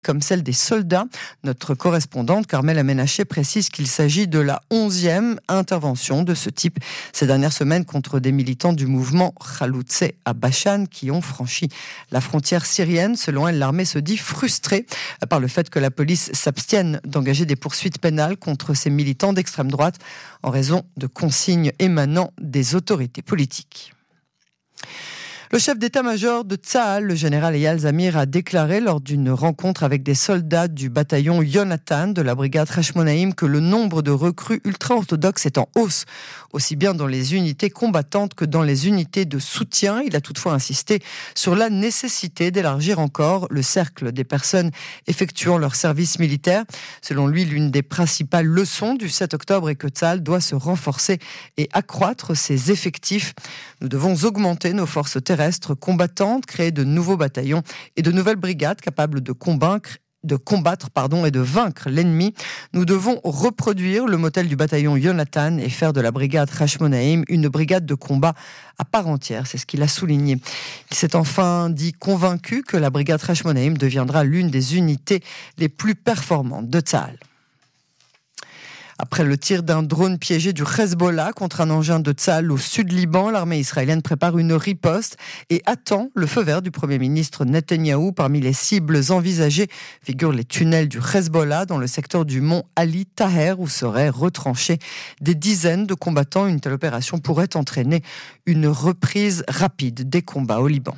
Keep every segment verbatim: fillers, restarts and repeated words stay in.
comme celle des soldats. Notre correspondante Carmela Menaché précise qu'il s'agit de la onzième intervention de ce type ces dernières semaines contre des militants du mouvement Khaloutse à Bachan qui ont franchi la frontière syrienne. Selon elle, l'armée se dit frustrée par le fait que la police s'abstienne d'engager des poursuites pénales contre ces militants d'extrême droite en raison de consignes émanant des autorités politiques. Le chef d'état-major de Tsahal, le général Eyal Zamir, a déclaré lors d'une rencontre avec des soldats du bataillon Yonatan de la brigade Hashmonaïm que le nombre de recrues ultra-orthodoxes est en hausse, aussi bien dans les unités combattantes que dans les unités de soutien. Il a toutefois insisté sur la nécessité d'élargir encore le cercle des personnes effectuant leur service militaire. Selon lui, l'une des principales leçons du sept octobre est que Tsahal doit se renforcer et accroître ses effectifs. Nous devons augmenter nos forces terrestres combattantes, créer de nouveaux bataillons et de nouvelles brigades capables de combattre de combattre pardon, et de vaincre l'ennemi. Nous devons reproduire le modèle du bataillon Yonatan et faire de la brigade Hashmonaïm une brigade de combat à part entière. C'est ce qu'il a souligné. Il s'est enfin dit convaincu que la brigade Hashmonaïm deviendra l'une des unités les plus performantes de Tsahal. Après le tir d'un drone piégé du Hezbollah contre un engin de Tsahal au sud Liban, l'armée israélienne prépare une riposte et attend le feu vert du Premier ministre Netanyahou. Parmi les cibles envisagées figurent les tunnels du Hezbollah dans le secteur du mont Ali Taher où seraient retranchés des dizaines de combattants. Une telle opération pourrait entraîner une reprise rapide des combats au Liban.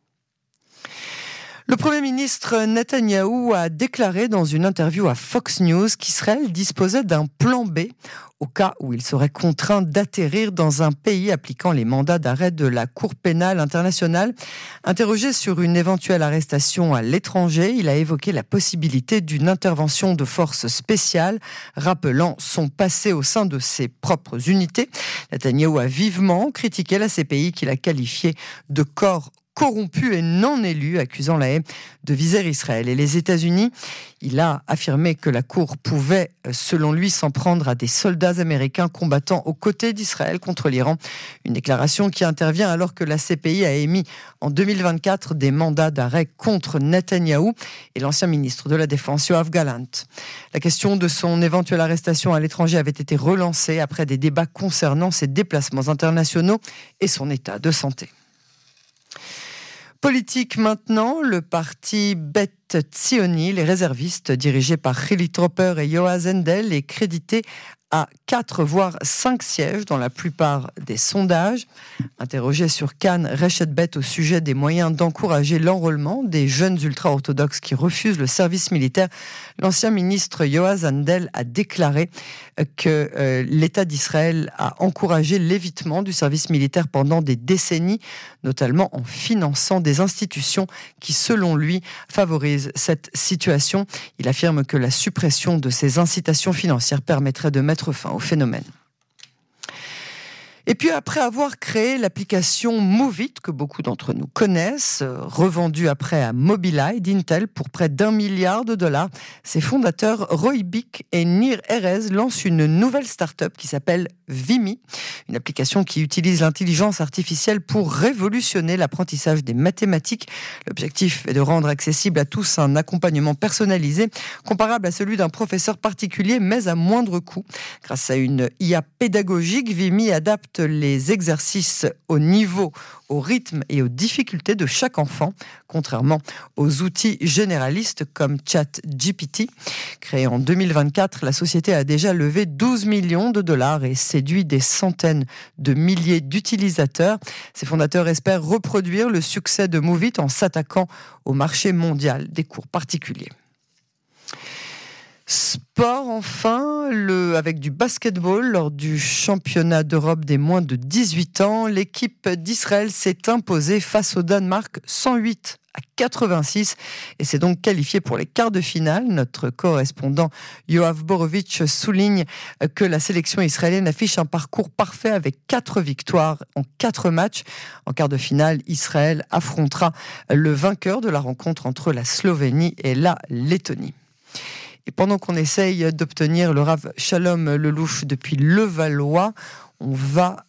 Le Premier ministre Netanyahou a déclaré dans une interview à Fox News qu'Israël disposait d'un plan B au cas où il serait contraint d'atterrir dans un pays appliquant les mandats d'arrêt de la Cour pénale internationale. Interrogé sur une éventuelle arrestation à l'étranger, il a évoqué la possibilité d'une intervention de forces spéciales, rappelant son passé au sein de ses propres unités. Netanyahou a vivement critiqué la C P I qu'il a qualifié de corps corrompu et non élu, accusant la haie de viser Israël et les États-Unis. Il a affirmé que la Cour pouvait, selon lui, s'en prendre à des soldats américains combattant aux côtés d'Israël contre l'Iran. Une déclaration qui intervient alors que la C P I a émis en deux mille vingt-quatre des mandats d'arrêt contre Netanyahou et l'ancien ministre de la Défense, Yoav Gallant. La question de son éventuelle arrestation à l'étranger avait été relancée après des débats concernant ses déplacements internationaux et son état de santé. Politique maintenant, le parti Bet Tzioni, les réservistes dirigés par Hili Tropper et Yoaz Hendel, est crédité à quatre voire cinq sièges dans la plupart des sondages. Interrogé sur Cannes, Reshet Bet au sujet des moyens d'encourager l'enrôlement des jeunes ultra-orthodoxes qui refusent le service militaire, l'ancien ministre Yoaz Hendel a déclaré que euh, l'État d'Israël a encouragé l'évitement du service militaire pendant des décennies, notamment en finançant des institutions qui, selon lui, favorisent cette situation. Il affirme que la suppression de ces incitations financières permettrait de mettre fin au phénomène. Et puis après avoir créé l'application Moveit, que beaucoup d'entre nous connaissent, revendue après à Mobileye d'Intel pour près d'un milliard de dollars, ses fondateurs Roy Bick et Nir Erez lancent une nouvelle start-up qui s'appelle Vimy, une application qui utilise l'intelligence artificielle pour révolutionner l'apprentissage des mathématiques. L'objectif est de rendre accessible à tous un accompagnement personnalisé, comparable à celui d'un professeur particulier, mais à moindre coût. Grâce à une I A pédagogique, Vimy adapte les exercices au niveau, au rythme et aux difficultés de chaque enfant, contrairement aux outils généralistes comme ChatGPT. Créée en deux mille vingt-quatre, la société a déjà levé douze millions de dollars et séduit des centaines de milliers d'utilisateurs. Ses fondateurs espèrent reproduire le succès de Moveit en s'attaquant au marché mondial des cours particuliers. Sport enfin, le, avec du basketball lors du championnat d'Europe des moins de dix-huit ans, l'équipe d'Israël s'est imposée face au Danemark cent huit à quatre-vingt-six et s'est donc qualifiée pour les quarts de finale. Notre correspondant Yoav Borovitch souligne que la sélection israélienne affiche un parcours parfait avec quatre victoires en quatre matchs. En quart de finale, Israël affrontera le vainqueur de la rencontre entre la Slovénie et la Lettonie. Et pendant qu'on essaye d'obtenir le Rav Shalom Lelouch depuis Levallois, on va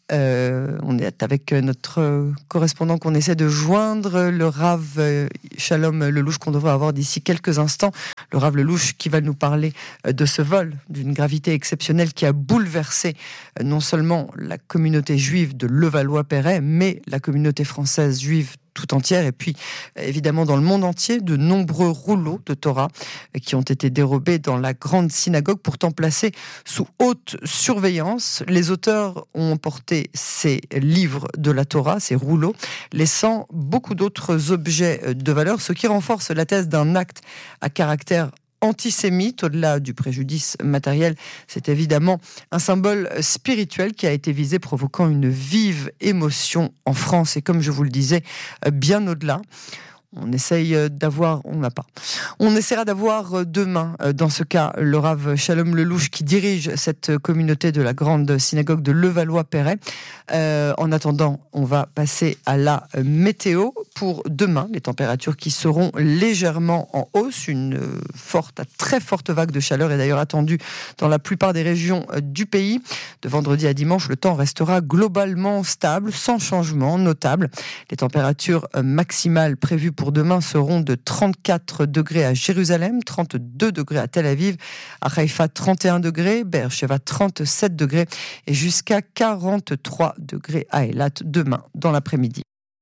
Euh, on est avec notre correspondant qu'on essaie de joindre, le Rav euh, Shalom Lelouch, qu'on devrait avoir d'ici quelques instants. Le Rav Lelouch qui va nous parler de ce vol d'une gravité exceptionnelle qui a bouleversé non seulement la communauté juive de Levallois-Perret, mais la communauté française juive tout entière, et puis évidemment dans le monde entier, de nombreux rouleaux de Torah qui ont été dérobés dans la grande synagogue, pourtant placés sous haute surveillance. Les auteurs ont emporté ces livres de la Torah, ces rouleaux, laissant beaucoup d'autres objets de valeur, ce qui renforce la thèse d'un acte à caractère antisémite. Au-delà du préjudice matériel, c'est évidemment un symbole spirituel qui a été visé, provoquant une vive émotion en France, et comme je vous le disais, bien au-delà. On essaye d'avoir, on n'a pas. On essaiera d'avoir demain, dans ce cas, le Rav Shalom Lelouch qui dirige cette communauté de la grande synagogue de Levallois-Perret. Euh, en attendant, on va passer à la météo pour demain. Les températures qui seront légèrement en hausse. Une forte, très forte vague de chaleur est d'ailleurs attendue dans la plupart des régions du pays. De vendredi à dimanche, le temps restera globalement stable, sans changement notable. Les températures maximales prévues pour Pour demain seront de trente-quatre degrés à Jérusalem, trente-deux degrés à Tel Aviv, à Haïfa trente et un degrés, Be'er-Sheva trente-sept degrés et jusqu'à quarante-trois degrés à Eilat demain dans l'après-midi.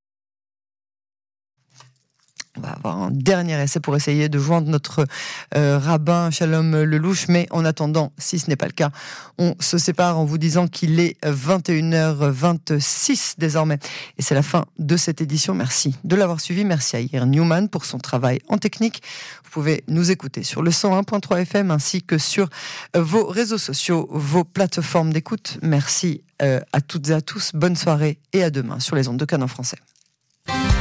On va avoir un dernier essai pour essayer de joindre notre euh, rabbin Shalom Lelouch, mais en attendant, si ce n'est pas le cas, on se sépare en vous disant qu'il est vingt et une heures vingt-six désormais. Et c'est la fin de cette édition. Merci de l'avoir suivi. Merci à Yair Newman pour son travail en technique. Vous pouvez nous écouter sur le cent un point trois F M ainsi que sur vos réseaux sociaux, vos plateformes d'écoute. Merci euh, à toutes et à tous. Bonne soirée et à demain sur les ondes de Cannes en français.